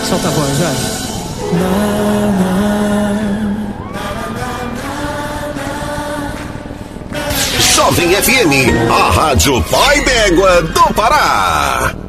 Solta a voz, vai. Jovem FM, a rádio Pai d'Égua do Pará.